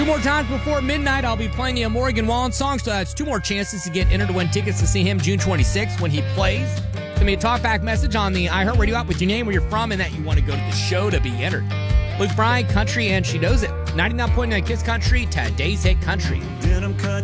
Two more times before midnight, I'll be playing you a Morgan Wallen song. So that's two more chances to get entered to win tickets to see him June 26th when he plays. Send me a talkback message on the iHeartRadio app with your name, where you're from, and that you want to go to the show to be entered. Luke Bryan, Country, and She Knows It. 99.9 Kiss Country, today's hit country.